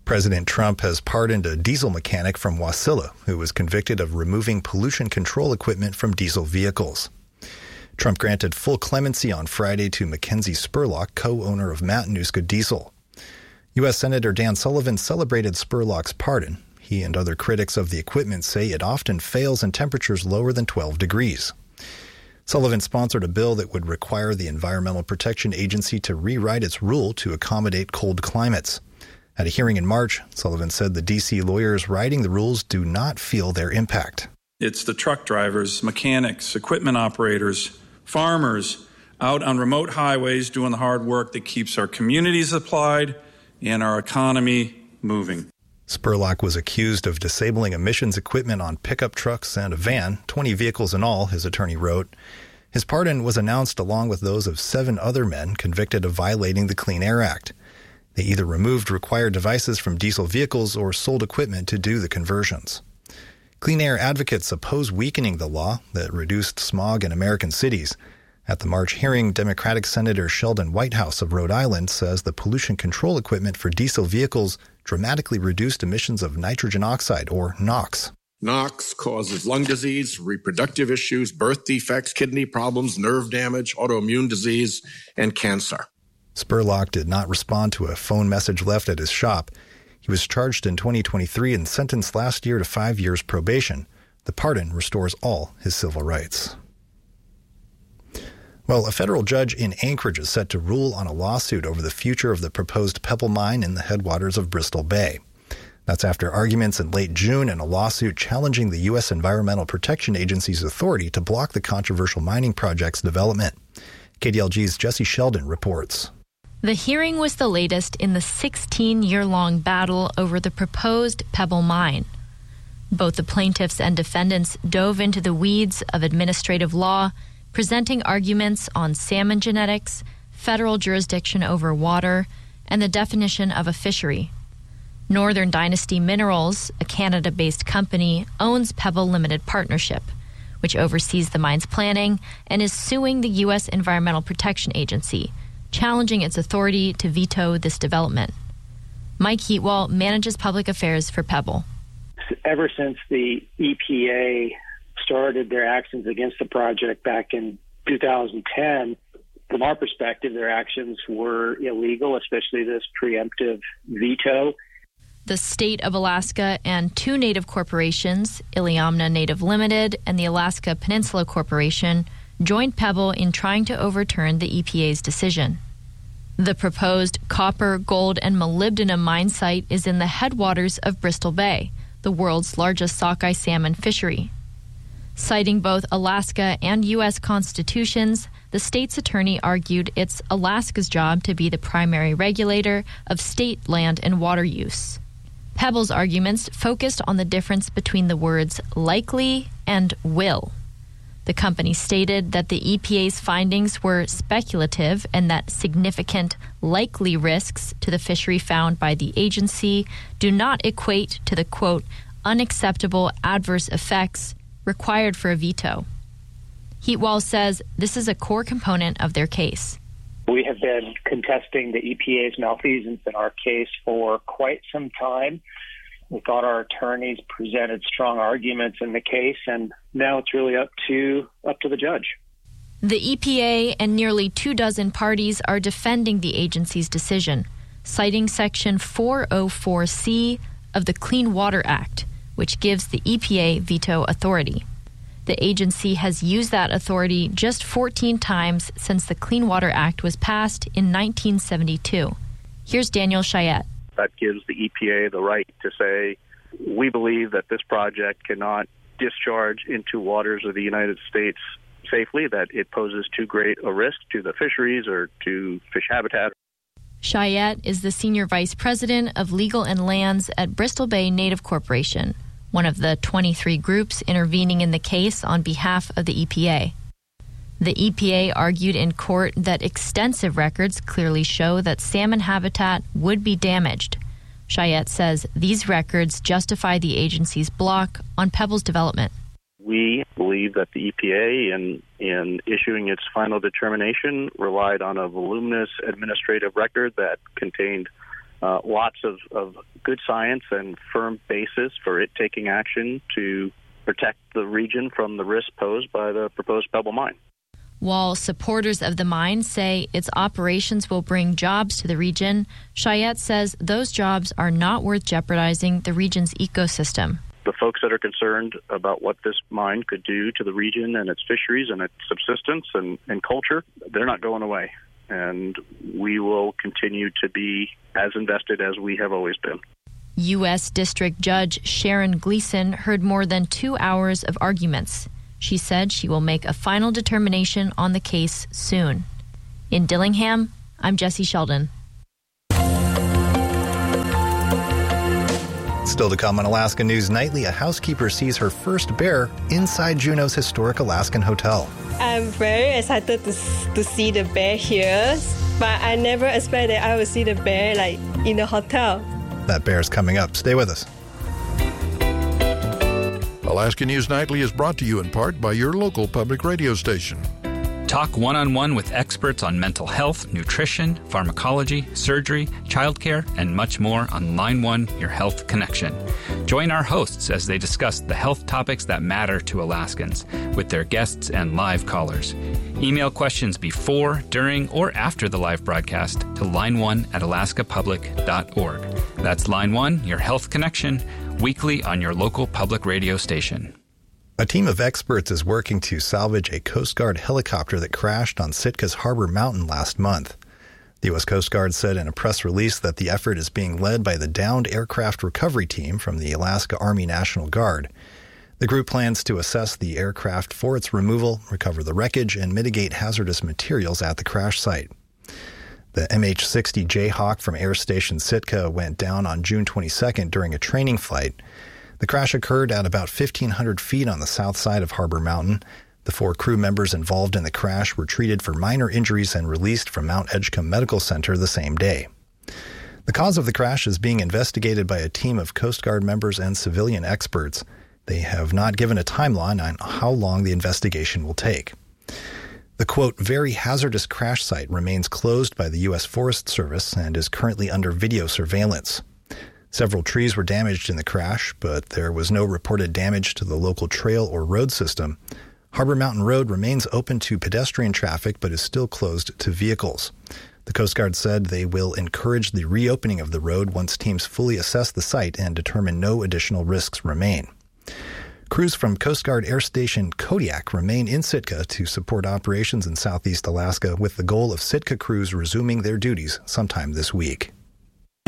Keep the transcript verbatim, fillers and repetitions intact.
President Trump has pardoned a diesel mechanic from Wasilla who was convicted of removing pollution control equipment from diesel vehicles. Trump granted full clemency on Friday to Mackenzie Spurlock, co-owner of Matanuska Diesel. U S Senator Dan Sullivan celebrated Spurlock's pardon. He and other critics of the equipment say it often fails in temperatures lower than twelve degrees. Sullivan sponsored a bill that would require the Environmental Protection Agency to rewrite its rule to accommodate cold climates. At a hearing in March, Sullivan said the D C lawyers writing the rules do not feel their impact. It's the truck drivers, mechanics, equipment operators, farmers out on remote highways doing the hard work that keeps our communities supplied and our economy moving. Spurlock was accused of disabling emissions equipment on pickup trucks and a van, twenty vehicles in all, his attorney wrote. His pardon was announced along with those of seven other men convicted of violating the Clean Air Act. They either removed required devices from diesel vehicles or sold equipment to do the conversions. Clean air advocates oppose weakening the law that reduced smog in American cities. At the March hearing, Democratic Senator Sheldon Whitehouse of Rhode Island says the pollution control equipment for diesel vehicles dramatically reduced emissions of nitrogen oxide, or NOx. NOx causes lung disease, reproductive issues, birth defects, kidney problems, nerve damage, autoimmune disease, and cancer. Spurlock did not respond to a phone message left at his shop. He was charged in twenty twenty-three and sentenced last year to five years probation. The pardon restores all his civil rights. Well, a federal judge in Anchorage is set to rule on a lawsuit over the future of the proposed Pebble mine in the headwaters of Bristol Bay. That's after arguments in late June and a lawsuit challenging the U S Environmental Protection Agency's authority to block the controversial mining project's development. K D L G's Jesse Sheldon reports. The hearing was the latest in the sixteen-year-long battle over the proposed Pebble mine. Both the plaintiffs and defendants dove into the weeds of administrative law, presenting arguments on salmon genetics, federal jurisdiction over water, and the definition of a fishery. Northern Dynasty Minerals, a Canada-based company, owns Pebble Limited Partnership, which oversees the mine's planning and is suing the U S Environmental Protection Agency, challenging its authority to veto this development. Mike Heatwall manages public affairs for Pebble. Ever since the E P A started their actions against the project back in two thousand ten, from our perspective, their actions were illegal, especially this preemptive veto. The state of Alaska and two native corporations, Iliamna Native Limited and the Alaska Peninsula Corporation, joined Pebble in trying to overturn the E P A's decision. The proposed copper, gold, and molybdenum mine site is in the headwaters of Bristol Bay, the world's largest sockeye salmon fishery. Citing both Alaska and U S constitutions, the state's attorney argued it's Alaska's job to be the primary regulator of state land and water use. Pebble's arguments focused on the difference between the words likely and will. The company stated that the E P A's findings were speculative and that significant likely risks to the fishery found by the agency do not equate to the, quote, unacceptable adverse effects required for a veto. Heatwall says this is a core component of their case. We have been contesting the E P A's malfeasance in our case for quite some time. We thought our attorneys presented strong arguments in the case, and now it's really up to up to the judge. The E P A and nearly two dozen parties are defending the agency's decision, citing Section four oh four C of the Clean Water Act, which gives the E P A veto authority. The agency has used that authority just fourteen times since the Clean Water Act was passed in nineteen seventy-two. Here's Daniel Chayette. That gives the E P A the right to say, we believe that this project cannot discharge into waters of the United States safely, that it poses too great a risk to the fisheries or to fish habitat. Chayette is the Senior Vice President of Legal and Lands at Bristol Bay Native Corporation, one of the twenty-three groups intervening in the case on behalf of the E P A. The E P A argued in court that extensive records clearly show that salmon habitat would be damaged. Chayette says these records justify the agency's block on Pebble's development. We believe that the E P A, in, in issuing its final determination, relied on a voluminous administrative record that contained uh, lots of, of good science and firm basis for it taking action to protect the region from the risk posed by the proposed Pebble mine. While supporters of the mine say its operations will bring jobs to the region, Chayette says those jobs are not worth jeopardizing the region's ecosystem. The folks that are concerned about what this mine could do to the region and its fisheries and its subsistence and, and culture, they're not going away. And we will continue to be as invested as we have always been. U S District Judge Sharon Gleason heard more than two hours of arguments. She said she will make a final determination on the case soon. In Dillingham, I'm Jesse Sheldon. Still to come on Alaska News Nightly, a housekeeper sees her first bear inside Juneau's historic Alaskan hotel. I'm very excited to, to see the bear here, but I never expected I would see the bear like in the hotel. That bear's coming up. Stay with us. Alaska News Nightly is brought to you in part by your local public radio station. Talk one-on-one with experts on mental health, nutrition, pharmacology, surgery, childcare, and much more on Line One, Your Health Connection. Join our hosts as they discuss the health topics that matter to Alaskans with their guests and live callers. Email questions before, during, or after the live broadcast to line one at alaska public dot org. That's Line One, Your Health Connection, weekly on your local public radio station. A team of experts is working to salvage a Coast Guard helicopter that crashed on Sitka's Harbor Mountain last month. The U S Coast Guard said in a press release that the effort is being led by the downed aircraft recovery team from the Alaska Army National Guard. The group plans to assess the aircraft for its removal, recover the wreckage, and mitigate hazardous materials at the crash site. The M H sixty Jayhawk from Air Station Sitka went down on June twenty-second during a training flight. The crash occurred at about fifteen hundred feet on the south side of Harbor Mountain. The four crew members involved in the crash were treated for minor injuries and released from Mount Edgecombe Medical Center the same day. The cause of the crash is being investigated by a team of Coast Guard members and civilian experts. They have not given a timeline on how long the investigation will take. The, quote, very hazardous crash site remains closed by the U S Forest Service and is currently under video surveillance. Several trees were damaged in the crash, but there was no reported damage to the local trail or road system. Harbor Mountain Road remains open to pedestrian traffic, but is still closed to vehicles. The Coast Guard said they will encourage the reopening of the road once teams fully assess the site and determine no additional risks remain. Crews from Coast Guard Air Station Kodiak remain in Sitka to support operations in southeast Alaska with the goal of Sitka crews resuming their duties sometime this week.